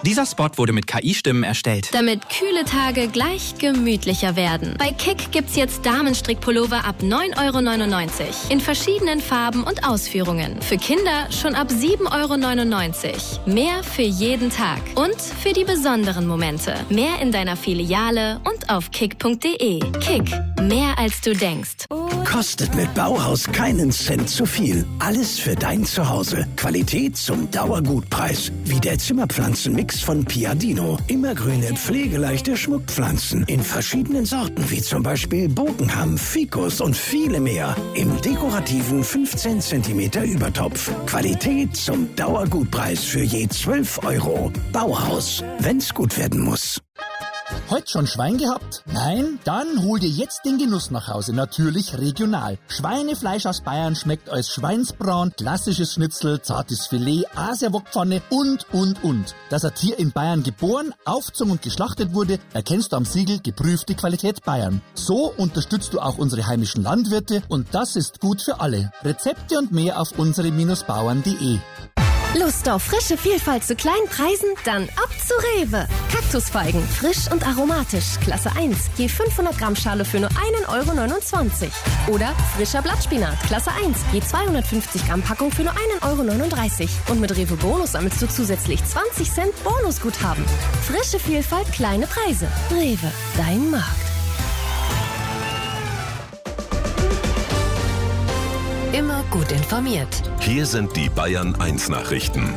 Dieser Spot wurde mit KI-Stimmen erstellt. Damit kühle Tage gleich gemütlicher werden. Bei Kick gibt's jetzt Damenstrickpullover ab 9,99 € in verschiedenen Farben und Ausführungen. Für Kinder schon ab 7,99 €. Mehr für jeden Tag und für die besonderen Momente. Mehr in deiner Filiale und auf kick.de. Kick, mehr als du denkst. Kostet mit Bauhaus keinen Cent zu viel. Alles für dein Zuhause. Qualität zum Dauergutpreis. Wie der Zimmerpflanzenmix von Piadino. Immergrüne, pflegeleichte Schmuckpflanzen. In verschiedenen Sorten, wie zum Beispiel Bogenham, Ficus und viele mehr. Im dekorativen 15 cm Übertopf. Qualität zum Dauergutpreis für je 12 €. Bauhaus. Wenn's gut werden muss. Heute schon Schwein gehabt? Nein? Dann hol dir jetzt den Genuss nach Hause. Natürlich regional. Schweinefleisch aus Bayern schmeckt als Schweinsbraten, klassisches Schnitzel, zartes Filet, Asiawokpfanne und. Dass ein Tier in Bayern geboren, aufgezogen und geschlachtet wurde, erkennst du am Siegel geprüfte Qualität Bayern. So unterstützt du auch unsere heimischen Landwirte und das ist gut für alle. Rezepte und mehr auf unsere-bauern.de. Lust auf frische Vielfalt zu kleinen Preisen? Dann ab zu Rewe. Kaktusfeigen, frisch und aromatisch, Klasse 1, je 500 Gramm Schale für nur 1,29 € Oder frischer Blattspinat, Klasse 1, je 250 Gramm Packung für nur 1,39 € Und mit Rewe Bonus sammelst du zusätzlich 20 Cent Bonusguthaben. Frische Vielfalt, kleine Preise. Rewe, dein Markt. Immer gut informiert. Hier sind die Bayern 1 Nachrichten.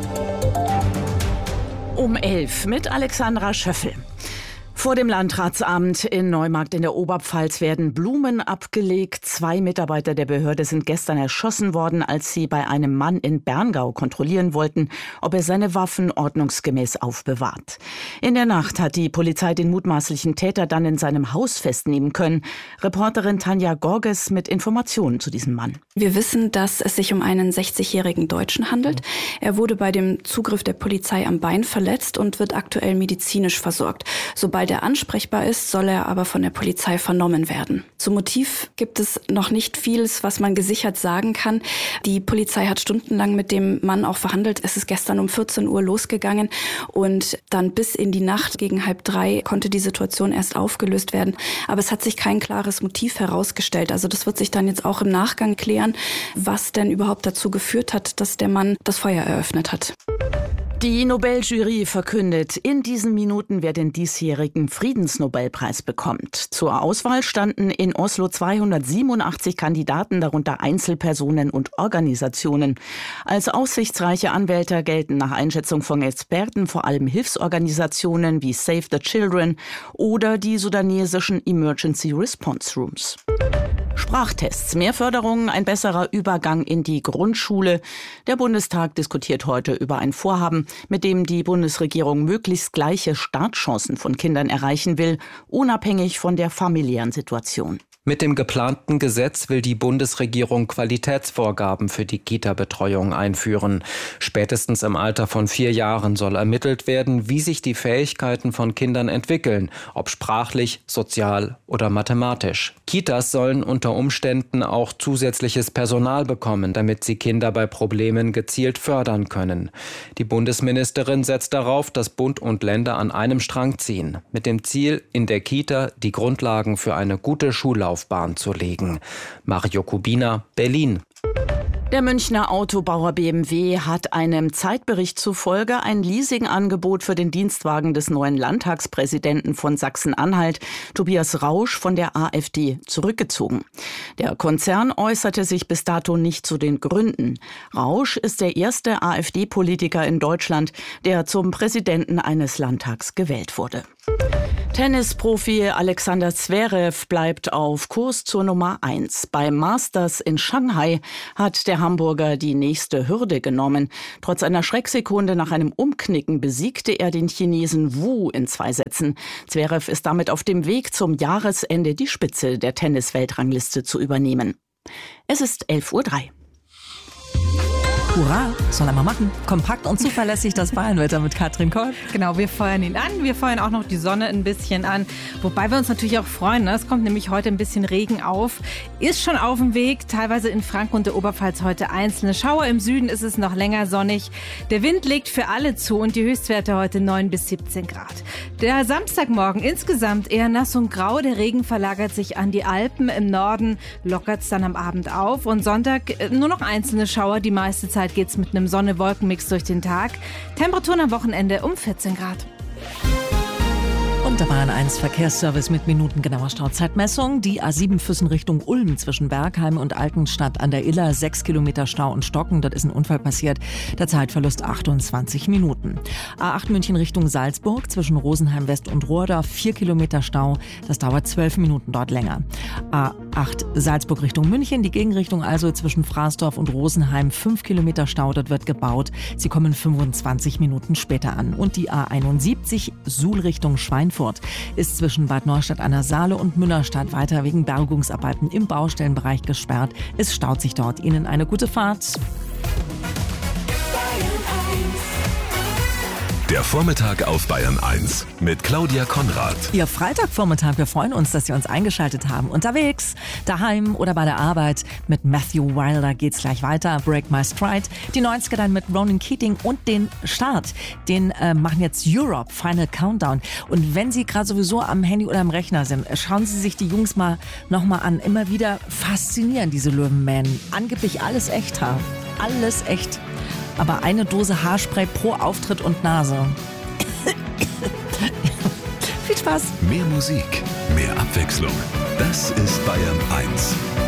Um 11 mit Alexandra Schöffel. Vor dem Landratsamt in Neumarkt in der Oberpfalz werden Blumen abgelegt. 2 Mitarbeiter der Behörde sind gestern erschossen worden, als sie bei einem Mann in Berngau kontrollieren wollten, ob er seine Waffen ordnungsgemäß aufbewahrt. In der Nacht hat die Polizei den mutmaßlichen Täter dann in seinem Haus festnehmen können. Reporterin Tanja Gorges mit Informationen zu diesem Mann. Wir wissen, dass es sich um einen 60-jährigen Deutschen handelt. Er wurde bei dem Zugriff der Polizei am Bein verletzt und wird aktuell medizinisch versorgt. Sobald er ansprechbar ist, soll er aber von der Polizei vernommen werden. Zum Motiv gibt es noch nicht vieles, was man gesichert sagen kann. Die Polizei hat stundenlang mit dem Mann auch verhandelt. Es ist gestern um 14 Uhr losgegangen und dann bis in die Nacht gegen 2:30 konnte die Situation erst aufgelöst werden. Aber es hat sich kein klares Motiv herausgestellt. Also das wird sich dann jetzt auch im Nachgang klären, was denn überhaupt dazu geführt hat, dass der Mann das Feuer eröffnet hat. Die Nobeljury verkündet in diesen Minuten, wer den diesjährigen Friedensnobelpreis bekommt. Zur Auswahl standen in Oslo 287 Kandidaten, darunter Einzelpersonen und Organisationen. Als aussichtsreiche Anwärter gelten nach Einschätzung von Experten vor allem Hilfsorganisationen wie Save the Children oder die sudanesischen Emergency Response Rooms. Sprachtests, mehr Förderung, ein besserer Übergang in die Grundschule. Der Bundestag diskutiert heute über ein Vorhaben, mit dem die Bundesregierung möglichst gleiche Startchancen von Kindern erreichen will, unabhängig von der familiären Situation. Mit dem geplanten Gesetz will die Bundesregierung Qualitätsvorgaben für die Kita-Betreuung einführen. Spätestens im Alter von 4 Jahren soll ermittelt werden, wie sich die Fähigkeiten von Kindern entwickeln, ob sprachlich, sozial oder mathematisch. Kitas sollen unter Umständen auch zusätzliches Personal bekommen, damit sie Kinder bei Problemen gezielt fördern können. Die Bundesministerin setzt darauf, dass Bund und Länder an einem Strang ziehen, mit dem Ziel, in der Kita die Grundlagen für eine gute Schullaufbahn zu legen. Mario Kubina, Berlin. Der Münchner Autobauer BMW hat einem Zeitbericht zufolge ein Leasingangebot für den Dienstwagen des neuen Landtagspräsidenten von Sachsen-Anhalt, Tobias Rausch von der AfD, zurückgezogen. Der Konzern äußerte sich bis dato nicht zu den Gründen. Rausch ist der erste AfD-Politiker in Deutschland, der zum Präsidenten eines Landtags gewählt wurde. Tennisprofi Alexander Zverev bleibt auf Kurs zur Nummer 1. Beim Masters in Shanghai hat der Hamburger die nächste Hürde genommen. Trotz einer Schrecksekunde nach einem Umknicken besiegte er den Chinesen Wu in 2 Sätzen. Zverev ist damit auf dem Weg zum Jahresende die Spitze der Tennis-Weltrangliste zu übernehmen. Es ist 11:03 Uhr. Hurra, soll er mal machen. Kompakt und zuverlässig das Bayernwetter mit Katrin Koll. Genau, wir feuern ihn an. Wir feuern auch noch die Sonne ein bisschen an. Wobei wir uns natürlich auch freuen. Ne? Es kommt nämlich heute ein bisschen Regen auf. Ist schon auf dem Weg. Teilweise in Franken und der Oberpfalz heute einzelne Schauer. Im Süden ist es noch länger sonnig. Der Wind legt für alle zu und die Höchstwerte heute 9 bis 17 Grad. Der Samstagmorgen insgesamt eher nass und grau. Der Regen verlagert sich an die Alpen. Im Norden lockert es dann am Abend auf. Und Sonntag nur noch einzelne Schauer. Die meiste Zeit geht's mit einem Sonne-Wolken-Mix durch den Tag. Temperaturen am Wochenende um 14 Grad. Und da war ein 1 Verkehrsservice mit minutengenauer Stauzeitmessung. Die A7 Füssen Richtung Ulm zwischen Bergheim und Altenstadt an der Iller. 6 Kilometer Stau und Stocken. Dort ist ein Unfall passiert. Der Zeitverlust 28 Minuten. A8 München Richtung Salzburg zwischen Rosenheim West und Rohrdorf. 4 Kilometer Stau. Das dauert 12 Minuten dort länger. A8 Salzburg Richtung München. Die Gegenrichtung also zwischen Fraßdorf und Rosenheim. 5 Kilometer Stau. Dort wird gebaut. Sie kommen 25 Minuten später an. Und die A71 Suhl Richtung Schweinfurt ist zwischen Bad Neustadt an der Saale und Münnerstadt weiter wegen Bergungsarbeiten im Baustellenbereich gesperrt. Es staut sich dort. Ihnen eine gute Fahrt. Der Vormittag auf Bayern 1 mit Claudia Konrad. Ihr Freitagvormittag, wir freuen uns, dass Sie uns eingeschaltet haben. Unterwegs, daheim oder bei der Arbeit. Mit Matthew Wilder geht's gleich weiter. Break My Stride. Die 90er dann mit Ronan Keating und den Start. Den machen jetzt Europe, Final Countdown. Und wenn Sie gerade sowieso am Handy oder am Rechner sind, schauen Sie sich die Jungs nochmal an. Immer wieder faszinierend, diese Löwenmännen. Angeblich alles echt, alles echt. Aber eine Dose Haarspray pro Auftritt und Nase. Viel Spaß. Mehr Musik, mehr Abwechslung. Das ist Bayern 1.